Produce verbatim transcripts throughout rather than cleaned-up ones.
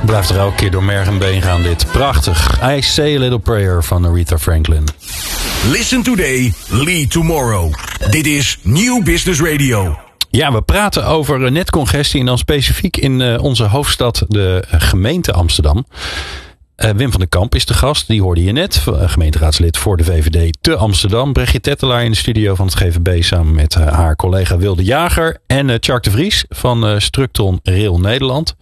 Blijft er elke keer door merg en been gaan dit. Prachtig. I Say a Little Prayer van Aretha Franklin. Listen today, lead tomorrow. Dit is Nieuw Business Radio. Ja, we praten over netcongestie en dan specifiek in uh, onze hoofdstad, de uh, gemeente Amsterdam. Uh, Wim van den Kamp is de gast, die hoorde je net. Uh, gemeenteraadslid voor de V V D te Amsterdam. Brechtje Tettelaar in de studio van het G V B samen met uh, haar collega Wilde Jager. En uh, Tjark de Vries van uh, Structon Rail Nederland.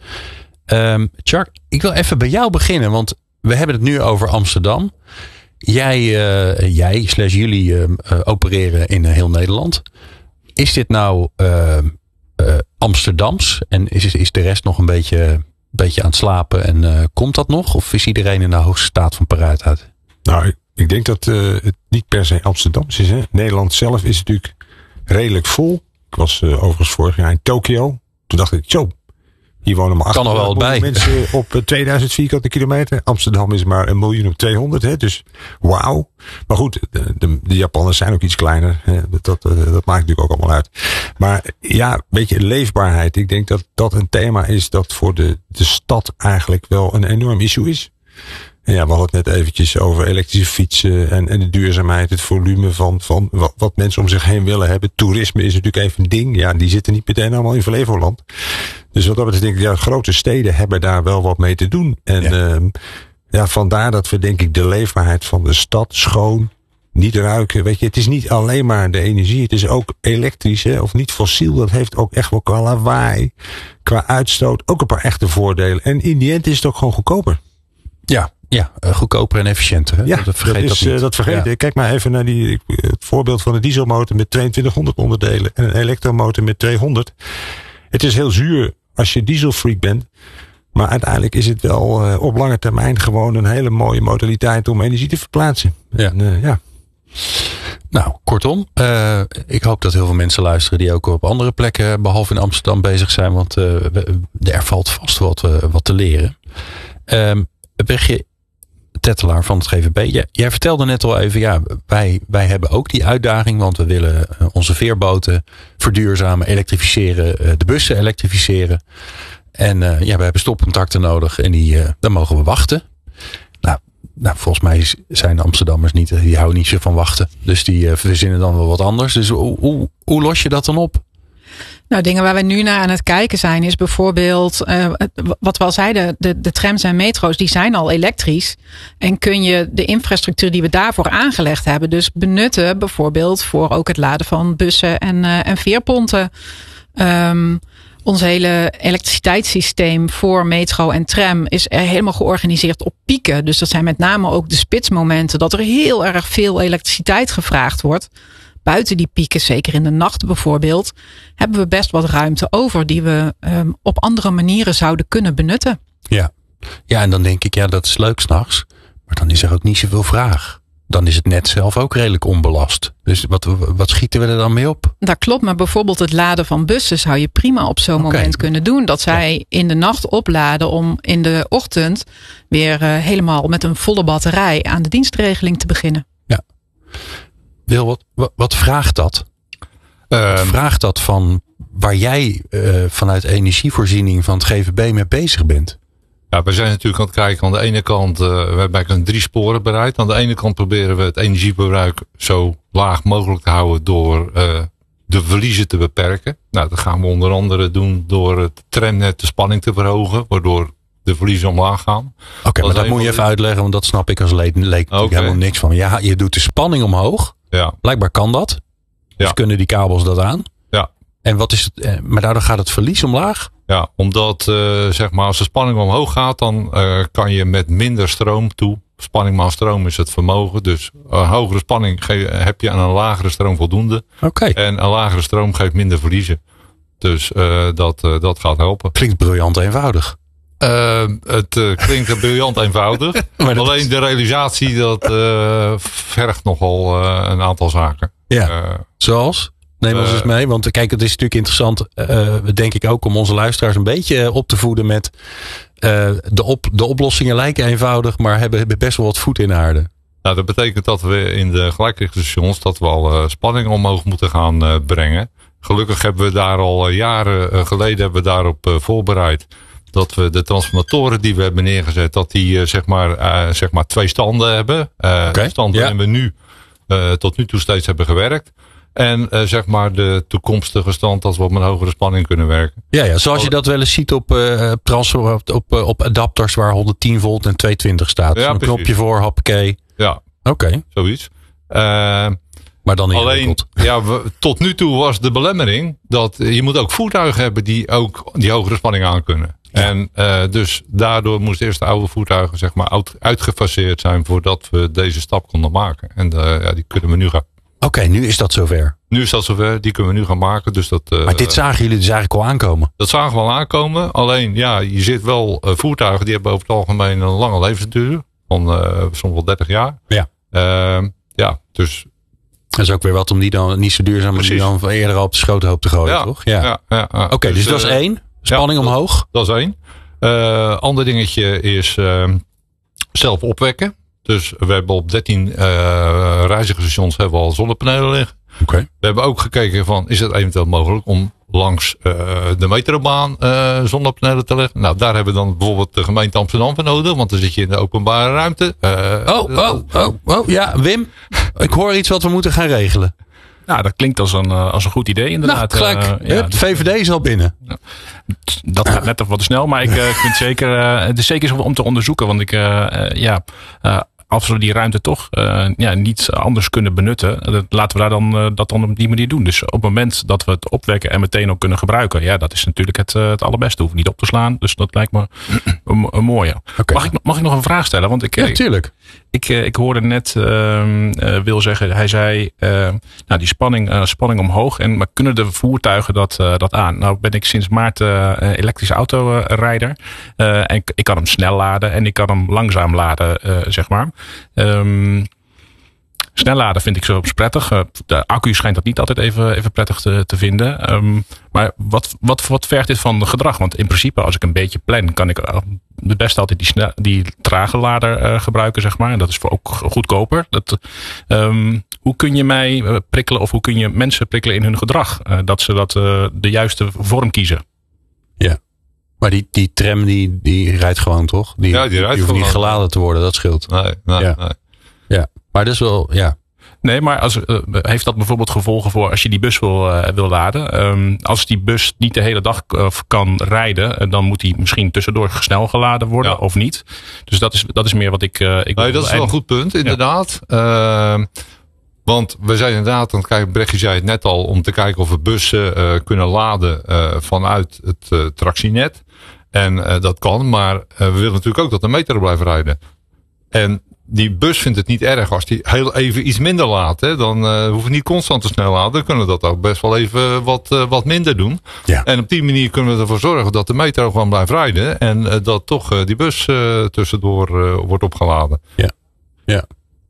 Um, Tjark, ik wil even bij jou beginnen, want we hebben het nu over Amsterdam. Jij, uh, jij slash jullie uh, uh, opereren in uh, heel Nederland. Is dit nou uh, uh, Amsterdams en is, is de rest nog een beetje, beetje aan het slapen en uh, komt dat nog? Of is iedereen in de hoogste staat van paraatheid? Nou, ik, ik denk dat uh, het niet per se Amsterdams is. Hè? Nederland zelf is natuurlijk redelijk vol. Ik was uh, overigens vorig jaar in Tokio. Toen dacht ik, zo, hier wonen maar achthonderd mensen op uh, tweeduizend vierkante kilometer. Amsterdam is maar een miljoen op tweehonderd. Hè? Dus wauw. Maar goed, de, de, de Japanners zijn ook iets kleiner. Hè? Dat, dat, dat maakt natuurlijk ook allemaal uit. Maar ja, een beetje leefbaarheid. Ik denk dat dat een thema is dat voor de, de stad eigenlijk wel een enorm issue is. En ja, we hadden het net eventjes over elektrische fietsen en, en de duurzaamheid, het volume van, van wat, wat mensen om zich heen willen hebben. Toerisme is natuurlijk even een ding. Ja, die zitten niet meteen allemaal in Flevoland. Dus wat dat betreft denk ik, ja, grote steden hebben daar wel wat mee te doen. En ja. Um, ja, vandaar dat we denk ik de leefbaarheid van de stad schoon, niet ruiken. Weet je, het is niet alleen maar de energie. Het is ook elektrisch, hè, of niet fossiel. Dat heeft ook echt wel qua lawaai, qua uitstoot ook een paar echte voordelen. En in die end is het ook gewoon goedkoper. Ja. Ja, goedkoper en efficiënter. Hè? Ja, dat vergeet dat, is, dat niet. dat vergeet. Ja. Kijk maar even naar die, het voorbeeld van een dieselmotor met tweeëntwintighonderd onderdelen en een elektromotor met tweehonderd. Het is heel zuur als je dieselfreak bent. Maar uiteindelijk is het wel uh, op lange termijn gewoon een hele mooie modaliteit om energie te verplaatsen. Ja. En, uh, ja. Nou, kortom, uh, ik hoop dat heel veel mensen luisteren die ook op andere plekken behalve in Amsterdam bezig zijn. Want uh, er valt vast wat, uh, wat te leren. Um, Brechtje Tettelaar van het G V B. Jij, jij vertelde net al even, ja, wij, wij hebben ook die uitdaging, want we willen uh, onze veerboten verduurzamen, elektrificeren, uh, de bussen elektrificeren. En uh, ja, we hebben stopcontacten nodig en die, uh, dan mogen we wachten. Nou, nou, volgens mij zijn de Amsterdammers niet, die houden niet zo van wachten. Dus die uh, verzinnen dan wel wat anders. Dus hoe, hoe, hoe los je dat dan op? Nou, dingen waar we nu naar aan het kijken zijn is bijvoorbeeld, uh, wat we al zeiden, de, de trams en metro's die zijn al elektrisch. En kun je de infrastructuur die we daarvoor aangelegd hebben dus benutten bijvoorbeeld voor ook het laden van bussen en, uh, en veerponten. Um, ons hele elektriciteitssysteem voor metro en tram is er helemaal georganiseerd op pieken. Dus dat zijn met name ook de spitsmomenten dat er heel erg veel elektriciteit gevraagd wordt. Buiten die pieken, zeker in de nacht bijvoorbeeld, hebben we best wat ruimte over die we um, op andere manieren zouden kunnen benutten. Ja. ja, en dan denk ik, ja, dat is leuk 's nachts, maar dan is er ook niet zoveel vraag. Dan is het net zelf ook redelijk onbelast. Dus wat, wat schieten we er dan mee op? Dat klopt, maar bijvoorbeeld het laden van bussen zou je prima op zo'n okay. moment kunnen doen. Dat zij ja. in de nacht opladen om in de ochtend weer uh, helemaal met een volle batterij aan de dienstregeling te beginnen. Ja. Wil, wat, wat, wat vraagt dat? Uh, wat vraagt dat van waar jij uh, vanuit energievoorziening van het G V B mee bezig bent? Ja, we zijn natuurlijk aan het kijken. Aan de ene kant, uh, we hebben eigenlijk een drie sporen bereid. Aan de ene kant proberen we het energieverbruik zo laag mogelijk te houden door uh, de verliezen te beperken. Nou, dat gaan we onder andere doen door het tramnet de spanning te verhogen, waardoor de verliezen omlaag gaan. Oké, okay, maar dat moet je even uitleggen, want dat snap ik als leek, leek okay. helemaal niks van. Ja, je doet de spanning omhoog. Ja. Blijkbaar kan dat. Dus ja. kunnen die kabels dat aan. Ja. En wat is het? Maar daardoor gaat het verlies omlaag? Ja, omdat uh, zeg maar als de spanning omhoog gaat, dan uh, kan je met minder stroom toe. Spanning maal stroom is het vermogen. Dus een hogere spanning ge- heb je aan een lagere stroom voldoende. Oké. Okay. En een lagere stroom geeft minder verliezen. Dus uh, dat, uh, dat gaat helpen. Klinkt briljant eenvoudig. Uh, het uh, klinkt briljant eenvoudig. Alleen is... de realisatie dat uh, vergt nogal uh, een aantal zaken. Ja, uh, zoals? Neem ons uh, eens mee. Want kijk, het is natuurlijk interessant. Uh, denk ik ook om onze luisteraars een beetje op te voeden met uh, de, op, de oplossingen lijken eenvoudig, maar hebben, hebben best wel wat voet in aarde. Nou, dat betekent dat we in de gelijkrichtingsstations dat we al uh, spanningen omhoog moeten gaan uh, brengen. Gelukkig hebben we daar al uh, jaren uh, geleden hebben we daarop uh, voorbereid. dat we de transformatoren die we hebben neergezet, dat die uh, zeg, maar, uh, zeg maar twee standen hebben. Uh, okay. De stand waarin ja. we nu uh, tot nu toe steeds hebben gewerkt. En uh, zeg maar de toekomstige stand als we op een hogere spanning kunnen werken. Ja, ja zoals je dat wel eens ziet op, uh, transfer, op, op, op adapters waar honderdtien volt en tweehonderdtwintig staat. Ja, een knopje voor, hoppakee. Ja, oké. Okay. Zoiets. Uh, maar dan alleen, ja, we, tot nu toe was de belemmering dat je moet ook voertuigen hebben die ook die hogere spanning aan kunnen. Ja. En uh, dus daardoor moesten eerst de oude voertuigen zeg maar uit, uitgefaseerd zijn voordat we deze stap konden maken. En uh, ja, die kunnen we nu gaan. Oké, okay, nu is dat zover. Nu is dat zover, die kunnen we nu gaan maken. Dus dat, uh, maar dit zagen jullie dus eigenlijk al aankomen? Dat zagen we al aankomen. Alleen, ja, je zit wel uh, voertuigen die hebben over het algemeen een lange levensduur. Van uh, soms wel dertig jaar. Ja. Uh, ja, dus... Dat is ook weer wat om die dan niet zo duurzaam, om die dan eerder al op de schotenhoop te gooien, ja, toch? Ja. ja, ja, ja. Oké, okay, dus, dus dat is één. Spanning ja, omhoog. Dat, dat is één. Uh, ander dingetje is uh, zelf opwekken. Dus we hebben op dertien uh, reizigerstations hebben we al zonnepanelen liggen. Okay. We hebben ook gekeken van, is het eventueel mogelijk om langs uh, de metrobaan uh, zonnepanelen te leggen? Nou, daar hebben we dan bijvoorbeeld de gemeente Amsterdam voor nodig, want dan zit je in de openbare ruimte. Uh, oh, oh, oh, oh, ja, Wim, ik hoor iets wat we moeten gaan regelen. Nou, dat klinkt als een, als een goed idee inderdaad. Nou, gelijk. Uh, ja, de V V D is al binnen. Dat gaat net even wat te snel, maar ik uh, vind zeker, uh, het is zeker om te onderzoeken. Want ik, uh, uh, ja, uh, als we die ruimte toch uh, ja, niet anders kunnen benutten, uh, laten we daar dan, uh, dat dan op die manier doen. Dus op het moment dat we het opwekken en meteen ook kunnen gebruiken, ja, dat is natuurlijk het, uh, het allerbeste. Hoef niet op te slaan, dus dat lijkt me een, een mooie. Okay. Mag ik, mag ik nog een vraag stellen? Want ik, ja, tuurlijk. Ik, ik, ik hoorde net uh, uh, Wil zeggen, hij zei, uh, nou die spanning, uh, spanning omhoog. En, maar kunnen de voertuigen dat, uh, dat aan? Nou ben ik sinds maart uh, elektrische autorijder. Uh, en ik, ik kan hem snel laden en ik kan hem langzaam laden, uh, zeg maar. Um, snel laden vind ik zo prettig. Uh, de accu schijnt dat niet altijd even, even prettig te, te vinden. Um, maar wat, wat, wat vergt dit van gedrag? Want in principe, als ik een beetje plan, kan ik het beste altijd die, snel, die trage lader uh, gebruiken, zeg maar. En dat is voor ook goedkoper. Dat, um, hoe kun je mij prikkelen of hoe kun je mensen prikkelen in hun gedrag? Uh, dat ze dat, uh, de juiste vorm kiezen. Ja. Maar die, die tram die, die rijdt gewoon toch? Die, ja, die rijdt die hoeft niet geladen te worden, dat scheelt. Nee, nee, ja. nee. Ja, maar dat is wel, ja. Nee, maar als, uh, heeft dat bijvoorbeeld gevolgen voor als je die bus wil, uh, wil laden? Um, als die bus niet de hele dag uh, kan rijden, uh, dan moet die misschien tussendoor snel geladen worden, ja. Of niet. Dus dat is, dat is meer wat ik... Uh, ik nee, dat is wel een goed punt, inderdaad. Ja. Uh, want we zijn inderdaad aan het kijken, Brechtje zei het net al, om te kijken of we bussen uh, kunnen laden uh, vanuit het uh, tractienet. En uh, dat kan, maar uh, we willen natuurlijk ook dat de metro blijft rijden. En die bus vindt het niet erg als die heel even iets minder laat. Hè? Dan uh, hoeven we niet constant te snel laden. Dan kunnen we dat ook best wel even wat, uh, wat minder doen. Ja. En op die manier kunnen we ervoor zorgen dat de metro gewoon blijft rijden. En uh, dat toch uh, die bus uh, tussendoor uh, wordt opgeladen. Ja, ja.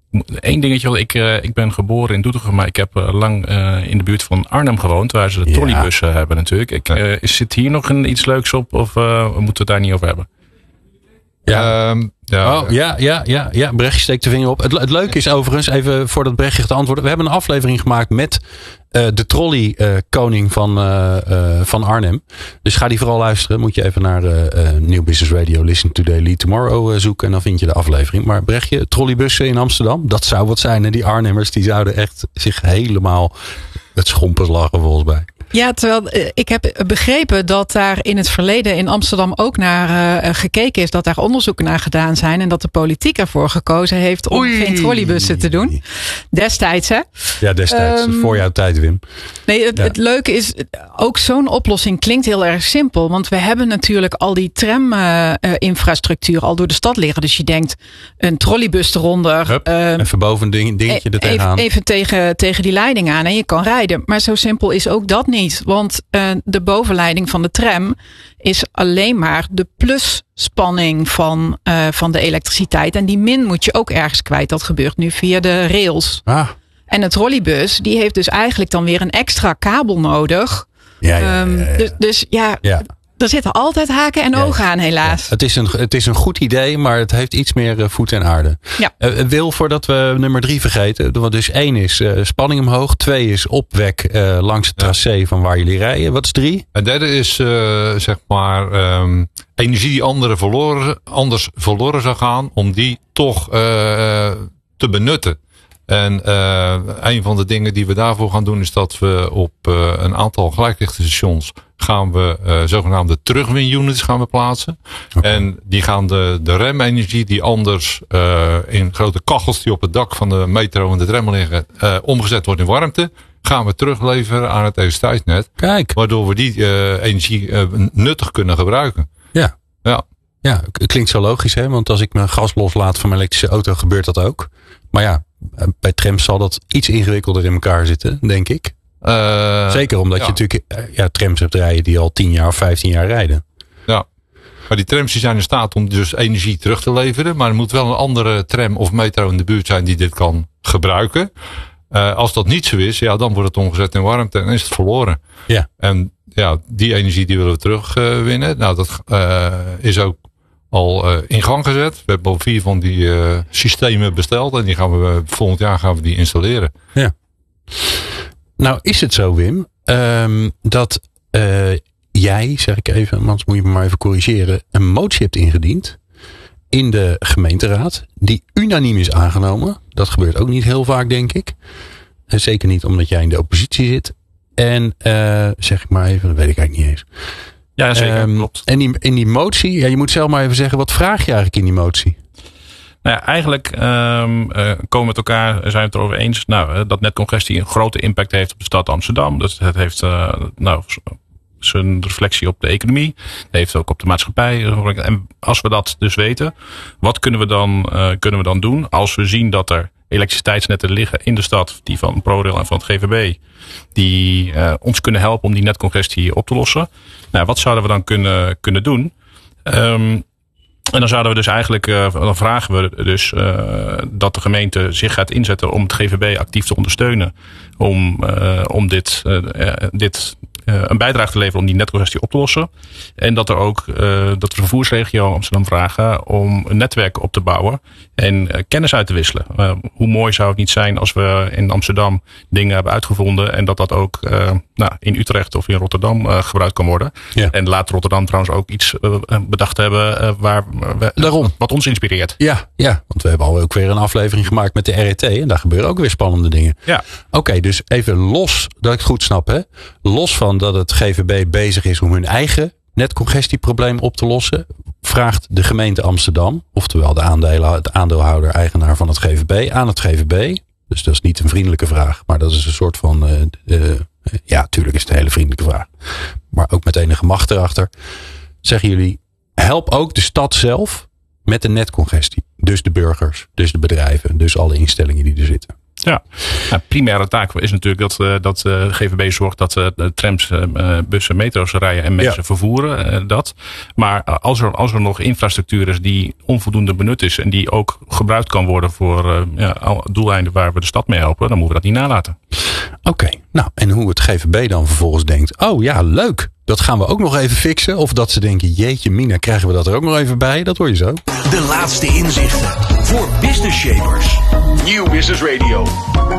Eén dingetje, ik, uh, ik ben geboren in Doetinchem, maar ik heb uh, lang uh, in de buurt van Arnhem gewoond, waar ze de trolleybussen ja. hebben natuurlijk. Ik, uh, zit hier nog een, iets leuks op of uh, moeten we het daar niet over hebben? Ja. Um, ja. Oh, ja, ja, ja, ja. Brechtje steekt de vinger op. Het, het leuke is overigens, even voordat Brechtje gaat antwoorden. We hebben een aflevering gemaakt met uh, de trolley uh, koning van, uh, uh, van Arnhem. Dus ga die vooral luisteren. Moet je even naar uh, uh, New Business Radio, Listen Today, Lead Tomorrow uh, zoeken. En dan vind je de aflevering. Maar Brechtje, trolleybussen in Amsterdam. Dat zou wat zijn. En die Arnhemmers die zouden echt zich helemaal het schompers lachen volgens mij. Ja, terwijl uh, ik heb begrepen dat daar in het verleden in Amsterdam ook naar uh, gekeken is. Dat daar onderzoeken naar gedaan zijn. En dat de politiek ervoor gekozen heeft om Oei. geen trolleybussen te doen. Destijds, hè? Ja, destijds. Um, voor jouw tijd, Wim. Nee, het, ja. het leuke is, ook zo'n oplossing klinkt heel erg simpel. Want we hebben natuurlijk al die tram-infrastructuur uh, al door de stad liggen. Dus je denkt, een trolleybus eronder. Hup, um, even boven een ding, dingetje er tegenaan. Even, even tegen, tegen die leiding aan en je kan rijden. Maar zo simpel is ook dat niet. Want uh, de bovenleiding van de tram is alleen maar de plusspanning van, uh, van de elektriciteit. En die min moet je ook ergens kwijt. Dat gebeurt nu via de rails. Ah. En de trolleybus die heeft dus eigenlijk dan weer een extra kabel nodig. Ja, ja, ja, ja, ja. Um, dus, dus ja, ja. er zitten altijd haken en ogen ja. aan, helaas. Ja, het, is een, het is een goed idee, maar het heeft iets meer uh, voet en aarde. Ja. Uh, Wil, voordat we nummer drie vergeten. Want dus één is uh, spanning omhoog. Twee is opwek uh, langs het tracé ja. van waar jullie rijden. Wat is drie? En derde is uh, zeg maar um, energie die andere verloren, anders verloren zou gaan. Om die toch uh, te benutten. En uh, een van de dingen die we daarvoor gaan doen is dat we op uh, een aantal gelijklichte stations gaan we uh, zogenaamde terugwinunits gaan we plaatsen. Okay. En die gaan de, de remenergie die anders uh, in grote kachels die op het dak van de metro en de tram liggen uh, omgezet wordt in warmte, gaan we terugleveren aan het elektriciteitsnet. Kijk. Waardoor we die uh, energie uh, nuttig kunnen gebruiken. Ja. Ja. Ja, klinkt zo logisch, hè? Want als ik mijn gas loslaat van mijn elektrische auto, gebeurt dat ook. Maar ja, bij trams zal dat iets ingewikkelder in elkaar zitten, denk ik. Uh, Zeker omdat ja. je natuurlijk ja, trams hebt rijden die al tien jaar of vijftien jaar rijden. Ja, maar die trams die zijn in staat om dus energie terug te leveren. Maar er moet wel een andere tram of metro in de buurt zijn die dit kan gebruiken. Uh, als dat niet zo is, ja, dan wordt het omgezet in warmte en is het verloren. Ja. En ja, die energie die willen we terugwinnen. Uh, nou, dat uh, is ook al uh, in gang gezet. We hebben al vier van die uh, systemen besteld. En die gaan we volgend jaar gaan we die installeren. Ja. Nou is het zo, Wim, um, dat uh, jij, zeg ik even, anders moet je me maar even corrigeren, een motie hebt ingediend in de gemeenteraad die unaniem is aangenomen. Dat gebeurt ook niet heel vaak, denk ik. En zeker niet omdat jij in de oppositie zit. En uh, zeg ik maar even, dat weet ik eigenlijk niet eens. Ja, zeker. Um, klopt. En die, in die motie, ja, je moet zelf maar even zeggen, wat vraag je eigenlijk in die motie? Nou ja, eigenlijk um, uh, komen we met elkaar, zijn we het erover eens, nou, dat netcongestie een grote impact heeft op de stad Amsterdam. Dat het heeft uh, nou, zijn reflectie op de economie, het heeft ook op de maatschappij. En als we dat dus weten, wat kunnen we dan, uh, kunnen we dan doen als we zien dat er elektriciteitsnetten liggen in de stad, die van ProRail en van het G V B, die uh, ons kunnen helpen om die netcongestie op te lossen. Nou, wat zouden we dan kunnen, kunnen doen? Um, En dan zouden we dus eigenlijk, uh, dan vragen we dus uh, dat de gemeente zich gaat inzetten om het G V B actief te ondersteunen. Om, uh, om dit, uh, dit uh, een bijdrage te leveren om die netcongestie op te lossen. En dat er ook, uh, dat de vervoersregio Amsterdam vragen om een netwerk op te bouwen en uh, kennis uit te wisselen. Uh, hoe mooi zou het niet zijn als we in Amsterdam dingen hebben uitgevonden en dat dat ook uh, nou, in Utrecht of in Rotterdam uh, gebruikt kan worden. Ja. En laat Rotterdam trouwens ook iets uh, bedacht hebben uh, waar we, Daarom. wat ons inspireert. Ja, ja, want we hebben al ook weer een aflevering gemaakt met de R E T en daar gebeuren ook weer spannende dingen. Ja. Oké, okay, dus even los, dat ik het goed snap, hè? Los van dat het G V B bezig is om hun eigen netcongestieprobleem op te lossen, vraagt de gemeente Amsterdam, oftewel de aandelen, de aandeelhouder, eigenaar van het G V B, aan het G V B. Dus dat is niet een vriendelijke vraag, maar dat is een soort van, uh, uh, ja, tuurlijk is het een hele vriendelijke vraag, maar ook met enige macht erachter. Zeggen jullie, help ook de stad zelf met de netcongestie. Dus de burgers, dus de bedrijven, dus alle instellingen die er zitten. Ja, nou, primaire taak is natuurlijk dat, uh, dat uh, de G V B zorgt dat uh, trams, uh, bussen, metro's rijden en mensen ja. vervoeren. Uh, dat. Maar uh, als, er, als er nog infrastructuur is die onvoldoende benut is en die ook gebruikt kan worden voor uh, ja, doeleinden waar we de stad mee helpen, dan moeten we dat niet nalaten. Oké, okay, nou en hoe het G V B dan vervolgens denkt, oh ja, leuk. Dat gaan we ook nog even fixen. Of dat ze denken, jeetje mina, krijgen we dat er ook nog even bij? Dat hoor je zo. De laatste inzichten voor business shapers. Nieuw Business Radio.